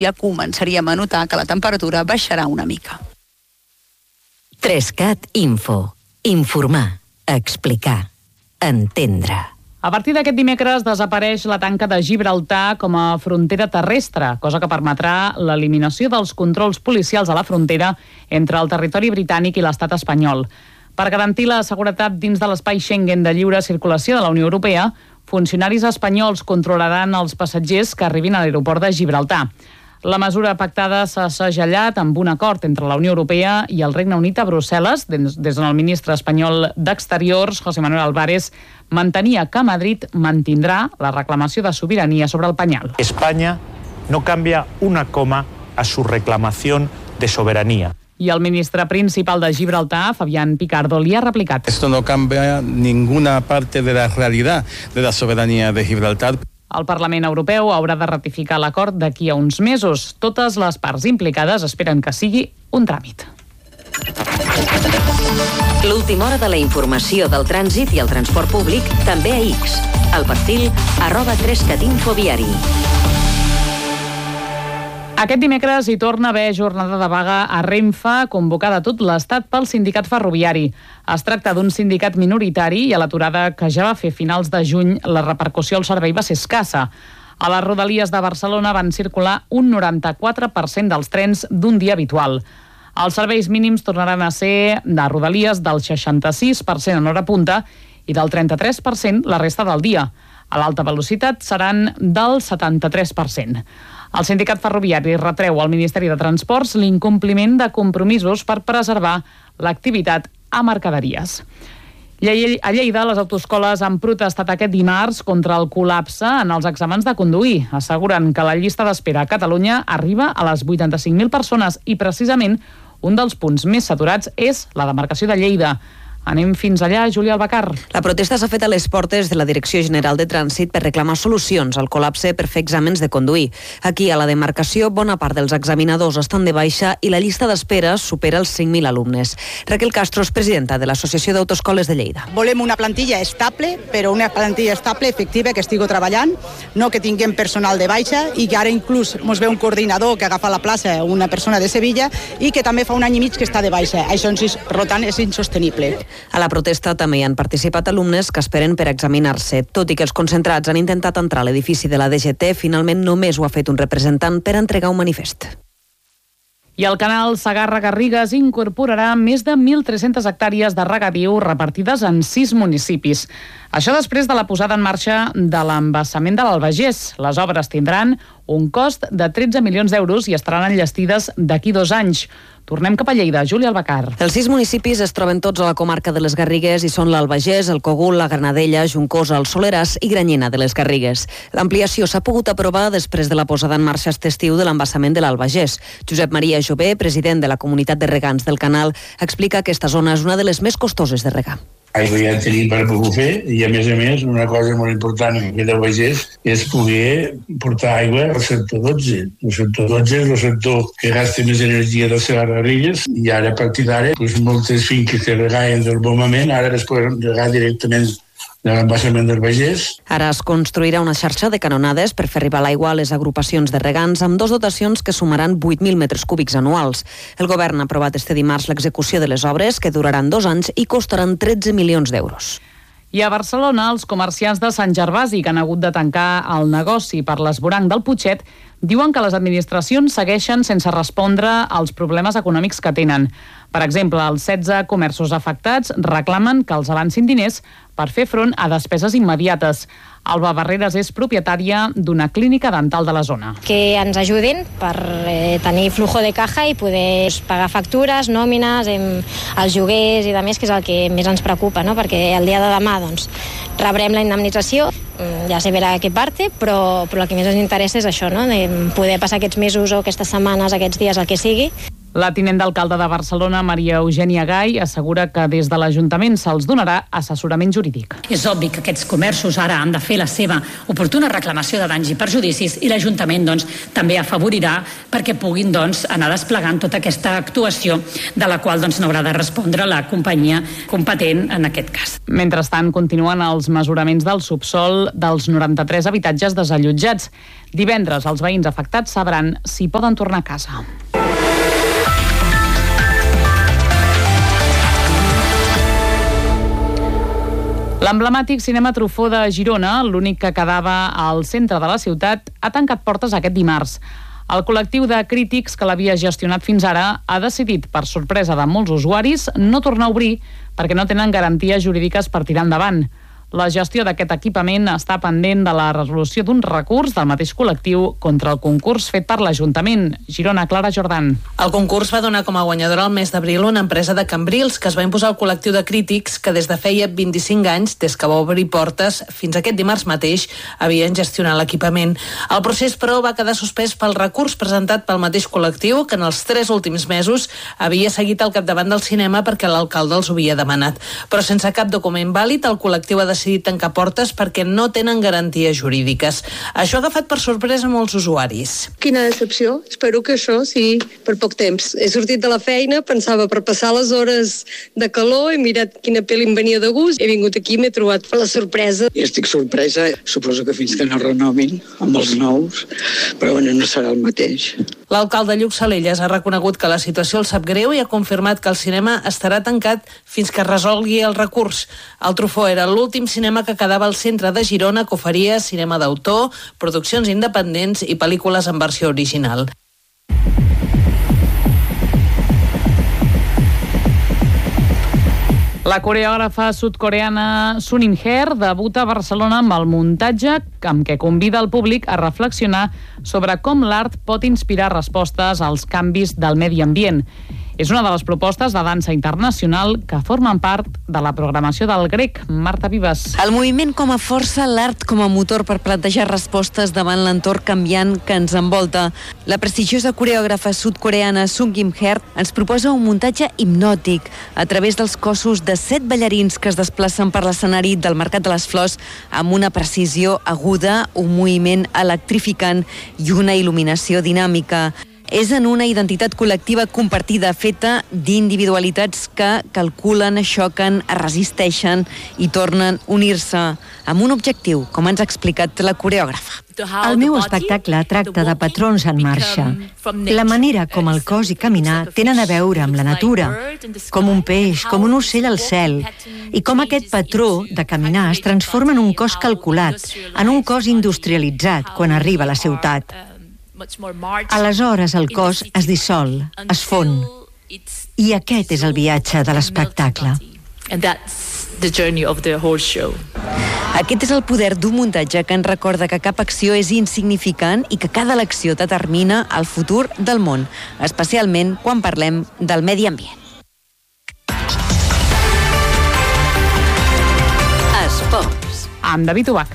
ja començaríem a notar que la temperatura baixarà una mica. 3CAT Info. Informar, explicar, entendre. A partir d'aquest dimecres desapareix la tanca de Gibraltar com a frontera terrestre, cosa que permetrà l'eliminació dels controls policials a la frontera entre el territori britànic i l'estat espanyol. Per garantir la seguretat dins de l'espai Schengen de lliure circulació de la Unió Europea, funcionaris espanyols controlaran els passatgers que arribin a l'aeroport de Gibraltar. La mesura pactada s'ha segellat amb un acord entre la Unió Europea i el Regne Unit a Brussel·les, des d'on el ministre espanyol d'Exteriors, José Manuel Álvarez, mantenia que Madrid mantindrà la reclamació de sobirania sobre el penyal. España no cambia una coma a su reclamación de soberanía. I el ministre principal de Gibraltar, Fabián Picardo, li ha replicat. Esto no cambia ninguna parte de la realidad de la soberanía de Gibraltar. El Parlament Europeu haurà de ratificar l'acord d'aquí a uns mesos. Totes les parts implicades esperen que sigui un tràmit. L'última hora de la informació del trànsit i el transport públic també a X. El perfil @3catinfoviari. Aquest dimecres hi torna a haver jornada de vaga a Renfe, convocada a tot l'Estat pel sindicat ferroviari. Es tracta d'un sindicat minoritari i a l'aturada que ja va fer finals de juny la repercussió al servei va ser escassa. A les rodalies de Barcelona van circular un 94% dels trens d'un dia habitual. Els serveis mínims tornaran a ser de rodalies del 66% en hora punta i del 33% la resta del dia. A l'alta velocitat seran del 73%. El sindicat ferroviari retreu al Ministeri de Transports l'incompliment de compromisos per preservar l'activitat a mercaderies. A Lleida, les autoescoles han protestat aquest dimarts contra el col·lapse en els exàmens de conduir. Asseguren que la llista d'espera a Catalunya arriba a les 85.000 persones i precisament un dels punts més saturats és la demarcació de Lleida. Anem fins allà, Júlia Albacar. La protesta s'ha fet a les portes de la Direcció General de Trànsit per reclamar solucions al col·lapse per fer exàmens de conduir. Aquí, a la demarcació, bona part dels examinadors estan de baixa i la llista d'espera supera els 5.000 alumnes. Raquel Castro és presidenta de l'Associació d'Autoescoles de Lleida. Volem una plantilla estable, però una plantilla estable, efectiva, que estigui treballant, no que tinguem personal de baixa i que ara inclús ens ve un coordinador que agafa la plaça, una persona de Sevilla, i que també fa un any i mig que està de baixa. Això, per tant, és insostenible. A la protesta també hi han participat alumnes que esperen per examinar-se. Tot i que els concentrats han intentat entrar a l'edifici de la DGT, finalment només ho ha fet un representant per entregar un manifest. I el canal Segarra-Garrigues incorporarà més de 1.300 hectàrees de regadiu repartides en 6 municipis. Això després de la posada en marxa de l'embassament de l'Albagés. Les obres tindran un cost de 13 milions d'euros i estaran enllestides d'aquí 2 anys. Tornem cap a Lleida. Júlia Albacar. Els 6 municipis es troben tots a la comarca de les Garrigues i són l'Albagés, el Cogul, la Granadella, Juncosa, el Soleràs i Granyena de les Garrigues. L'ampliació s'ha pogut aprovar després de la posada en marxa aquest estiu de l'embassament de l'Albagés. Josep Maria Jové, president de la comunitat de regants del canal, explica que aquesta zona és una de les més costoses de regar. Aigua ja tenim per poder fer i a més una cosa molt important en aquest Albagés és poder portar aigua al sector 12. El sector 12 és el sector que gasta més energia del Segarra-Garrigues i ara a partir d'ara moltes finques que regaven del bombament ara es poden regar directament de l'embassament del Vallès. Ara es construirà una xarxa de canonades per fer arribar l'aigua a les agrupacions de regants amb 2 dotacions que sumaran 8.000 metres cúbics anuals. El govern ha aprovat este dimarts l'execució de les obres que duraran 2 anys i costaran 13 milions d'euros. I a Barcelona, els comerciants de Sant Gervasi que han hagut de tancar el negoci per l'esvoranc del Putxet diuen que les administracions segueixen sense respondre als problemes econòmics que tenen. Per exemple, els 16 comerços afectats reclamen que els avancin diners per fer front a despeses immediates. Alba Barreras és propietària d'una clínica dental de la zona. Que ens ajudin per tenir flujo de caja i poder pagar factures, nòmines, els lloguers i demés, que és el que més ens preocupa, no? Perquè el dia de demà rebrem la indemnització, ja se verà a què parte, però el que més ens interessa és això, no? De poder passar aquests mesos o aquestes setmanes, aquests dies, el que sigui. La tinent d'alcalde de Barcelona, Maria Eugènia Gai, assegura que des de l'Ajuntament se'ls donarà assessorament jurídic. És obvi que aquests comerços ara han de fer la seva oportuna reclamació de danys i perjudicis i l'Ajuntament també afavorirà perquè puguin anar desplegant tota aquesta actuació de la qual n'haurà de respondre la companyia competent en aquest cas. Mentrestant, continuen els mesuraments del subsol dels 93 habitatges desallotjats. Divendres, els veïns afectats sabran si poden tornar a casa. L'emblemàtic cinema Truffaut de Girona, l'únic que quedava al centre de la ciutat, ha tancat portes aquest dimarts. El col·lectiu de crítics que l'havia gestionat fins ara ha decidit, per sorpresa de molts usuaris, no tornar a obrir perquè no tenen garanties jurídiques per tirar endavant. La gestió d'aquest equipament està pendent de la resolució d'un recurs del mateix col·lectiu contra el concurs fet per l'Ajuntament. Girona, Clara Jordan. El concurs va donar com a guanyadora el mes d'abril una empresa de Cambrils que es va imposar al col·lectiu de crítics que des de feia 25 anys, des que va obrir portes, fins aquest dimarts mateix, havien gestionat l'equipament. El procés, però, va quedar suspès pel recurs presentat pel mateix col·lectiu que en els 3 últims mesos havia seguit al capdavant del cinema perquè l'alcalde els ho havia demanat. Però sense cap document vàlid, el col·lectiu ha decidit tancar portes perquè no tenen garanties jurídiques. Això ha agafat per sorpresa molts usuaris. Quina decepció. Espero que això sigui per poc temps. He sortit de la feina, pensava per passar les hores de calor, he mirat quina pel·li em venia de gust, he vingut aquí i m'he trobat la sorpresa. I estic sorpresa, suposo que fins que no renovin amb els nous, però bueno, no serà el mateix. L'alcalde Lluc Salelles ha reconegut que la situació el sap greu i ha confirmat que el cinema estarà tancat fins que resolgui el recurs. El Truffaut era l'últim cinema que quedava al centre de Girona que oferia cinema d'autor, produccions independents i pel·lícules en versió original. La coreògrafa sud-coreana Sun Im-her debuta a Barcelona amb el muntatge amb què convida el públic a reflexionar sobre com l'art pot inspirar respostes als canvis del medi ambient. És una de les propostes de dansa internacional que formen part de la programació del Grec. Marta Vives. El moviment com a força, l'art com a motor per plantejar respostes davant l'entorn canviant que ens envolta. La prestigiosa coreògrafa sud-coreana Sun Im-her ens proposa un muntatge hipnòtic a través dels cossos de 7 ballarins que es desplacen per l'escenari del Mercat de les Flors amb una precisió aguda, un moviment electrificant i una il·luminació dinàmica. És en una identitat col·lectiva compartida, feta d'individualitats que calculen, xoquen, resisteixen i tornen a unir-se amb un objectiu, com ens ha explicat la coreògrafa. El meu espectacle tracta de patrons en marxa. La manera com el cos i caminar tenen a veure amb la natura, com un peix, com un ocell al cel, i com aquest patró de caminar es transforma en un cos calculat, en un cos industrialitzat quan arriba a la ciutat. Aleshores el cos es dissol, es fon, i aquest és el viatge de l'espectacle. Aquest és el poder d'un muntatge que ens recorda que cap acció és insignificant i que cada elecció determina el futur del món, especialment quan parlem del medi ambient. Esports. Amb David Ubach.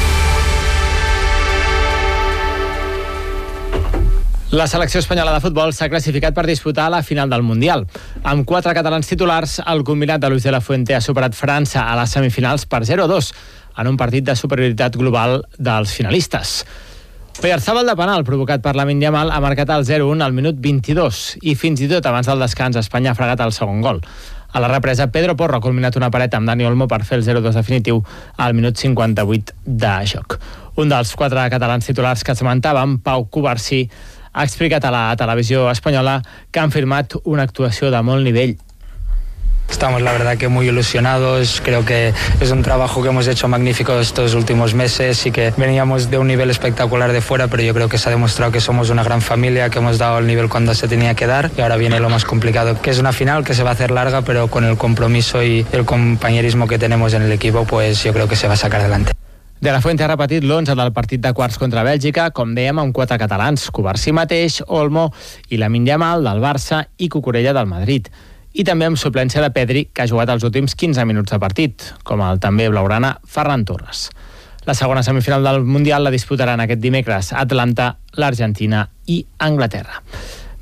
La selecció espanyola de futbol s'ha classificat per disputar la final del Mundial. Amb 4 catalans titulars, el combinat de Luis de la Fuente ha superat França a les semifinals per 0-2 en un partit de superioritat global dels finalistes. Oyarzabal de penal provocat per Lamine Yamal ha marcat el 0-1 al minut 22 i fins i tot abans del descans Espanya ha fregat el segon gol. A la represa, Pedro Porro ha culminat una paret amb Dani Olmo per fer el 0-2 definitiu al minut 58 de joc. Un dels 4 catalans titulars que esmentàvem, Pau Cubarsí, ha explicat a la televisió espanyola que han firmat una actuació de molt nivell. Estamos la verdad que muy ilusionados, creo que es un trabajo que hemos hecho magnífico estos últimos meses y que veníamos de un nivel espectacular de fuera, pero yo creo que se ha demostrado que somos una gran familia, que hemos dado el nivel cuando se tenía que dar y ahora viene lo más complicado, que es una final que se va a hacer larga, pero con el compromiso y el compañerismo que tenemos en el equipo, pues yo creo que se va a sacar adelante. De la Fuente ha repetit l'11 del partit de quarts contra Bèlgica, com dèiem, amb 4 catalans, Cubarsí mateix, Olmo i Lamine Yamal del Barça i Cucurella del Madrid. I també amb suplència de Pedri, que ha jugat els últims 15 minuts de partit, com el també blaugrana Ferran Torres. La segona semifinal del Mundial la disputaran aquest dimecres a Atlanta, l'Argentina i Anglaterra.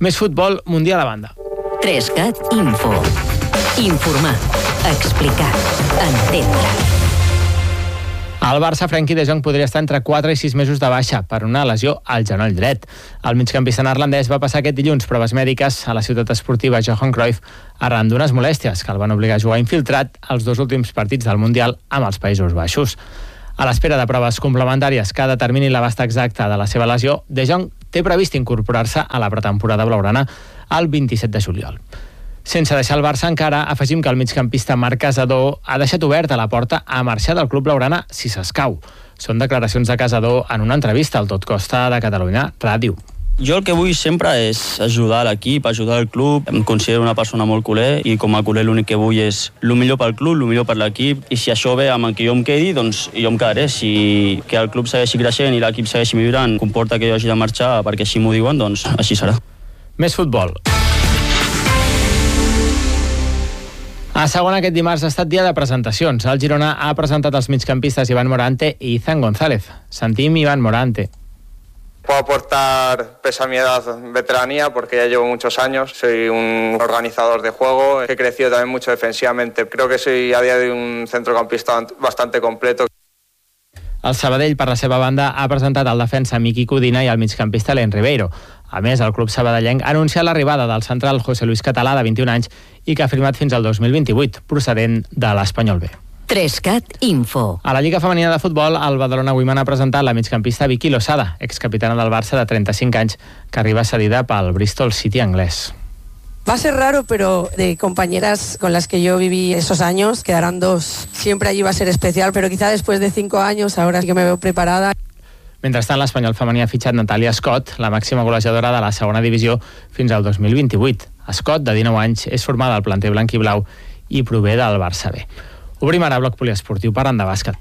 Més futbol mundial a banda. 3CAT Info. Informar, explicar, entendre. El Barça, Frenkie de Jong, podria estar entre 4 i 6 mesos de baixa per una lesió al genoll dret. El migcampista neerlandès va passar aquest dilluns proves mèdiques a la ciutat esportiva Johan Cruyff arran d'unes molèsties que el van obligar a jugar infiltrat als 2 últims partits del Mundial amb els Països Baixos. A l'espera de proves complementàries que determinin l'abast exacte de la seva lesió, De Jong té previst incorporar-se a la pretemporada blaugrana el 27 de juliol. Sense deixar el Barça encara, afegim que el migcampista Marc Casador ha deixat oberta la porta a marxar del club blaugrana si s'escau. Són declaracions de Casador en una entrevista al Tot Costa de Catalunya Ràdio. Jo el que vull sempre és ajudar l'equip, ajudar el club. Em considero una persona molt culer i com a culer l'únic que vull és el millor pel club, el millor per l'equip, i si això ve amb el que jo em quedi, doncs jo em quedaré. Si que el club segueixi creixent i l'equip segueixi millorant comporta que jo hagi de marxar perquè així m'ho diuen, doncs així serà. Més futbol. A segona, aquest dimarts ha estat dia de presentacions. El Girona ha presentat els migcampistes Iván Morante i Izan González. Sentim Iván Morante. Puedo aportar, pese a mi edad, veteranía, porque ya llevo muchos años. Soy un organizador de juego, he crecido también mucho defensivamente. Creo que soy a día de un centrocampista bastante completo. El Sabadell, per la seva banda, ha presentat el defensa Miqui Codina i el migcampista Len Ribeiro. A més, el club sabadellenc ha anunciat l'arribada del central José Luis Català, de 21 anys, i que ha firmat fins al 2028, procedent de l'Espanyol B. 3CAT Info. A la Lliga Femenina de Futbol, el Badalona Women ha presentat la migcampista Vicky Losada, excapitana del Barça de 35 anys, que arriba cedida pel Bristol City anglès. Va a ser raro, pero de compañeras con las que yo viví esos años, quedarán 2. Siempre allí va a ser especial, pero quizá después de 5 años, ahora sí que me veo preparada. Mentrestant, l'Espanyol femení ha fitxat Natàlia Scott, la màxima golejadora de la segona divisió, fins al 2028. Scott, de 19 anys, és formada al planter blanc i blau i prové del Barça B. Obrim ara bloc poliesportiu parlant de bàsquet.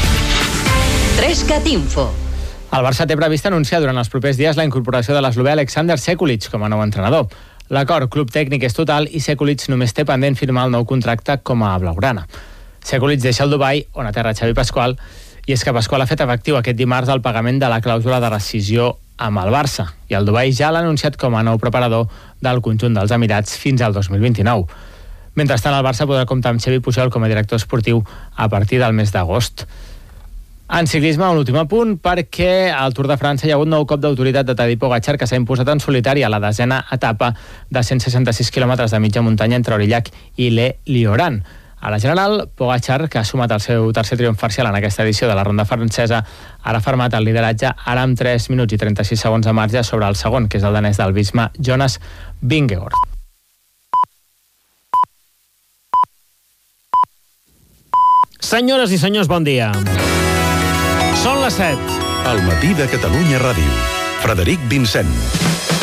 3CAT Info. El Barça té previst anunciar durant els propers dies la incorporació de l'eslovè Alexander Sekulic com a nou entrenador. L'acord club tècnic és total i Sekulic només té pendent firmar el nou contracte com a blaugrana. Sekulic deixa el Dubai, on aterra Xavi Pasqual, i és que Pasqual ha fet efectiu aquest dimarts el pagament de la clàusula de rescisió amb el Barça, i el Dubai ja l'ha anunciat com a nou preparador del conjunt dels Emirats fins al 2029. Mentrestant, el Barça podrà comptar amb Xavi Pujol com a director esportiu a partir del mes d'agost. En ciclisme, un últim apunt, perquè al Tour de França hi ha hagut nou cop d'autoritat de Tadej Pogačar, que s'ha imposat en solitari a la 10ª etapa de 166 quilòmetres de mitja muntanya entre Aurillac i Le Lioran. A la general, Pogačar, que ha sumat el seu tercer triomf parcial en aquesta edició de la ronda francesa, ara ha fermat el lideratge ara amb 3 minuts i 36 segons de marge sobre el segon, que és el danès del Visma, Jonas Vingegaard. Senyores i senyors, bon dia. Són les 7. Al matí de Catalunya Ràdio. Frederic Vincent.